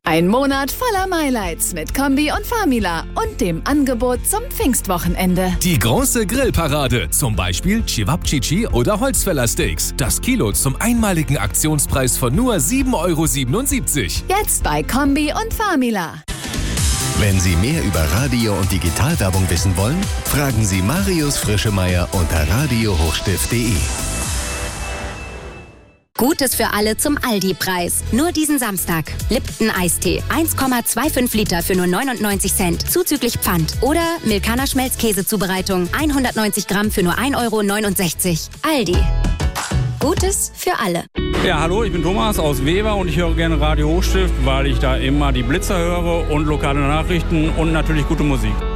Ein Monat voller Highlights mit Kombi und Famila und dem Angebot zum Pfingstwochenende. Die große Grillparade, zum Beispiel Cevapcici oder Holzfällersteaks. Das Kilo zum einmaligen Aktionspreis von nur 7,77 €. Jetzt bei Kombi und Famila. Wenn Sie mehr über Radio- und Digitalwerbung wissen wollen, fragen Sie Marius Frischemeier unter radiohochstift.de. Gutes für alle zum Aldi-Preis. Nur diesen Samstag. Lipton Eistee. 1,25 Liter für nur 99 Cent. Zuzüglich Pfand. Oder Milkaner Schmelzkäsezubereitung. 190 Gramm für nur 1,69 €. Aldi. Gutes für alle. Ja, hallo, ich bin Thomas aus Weber und ich höre gerne Radio Hochstift, weil ich da immer die Blitzer höre und lokale Nachrichten und natürlich gute Musik.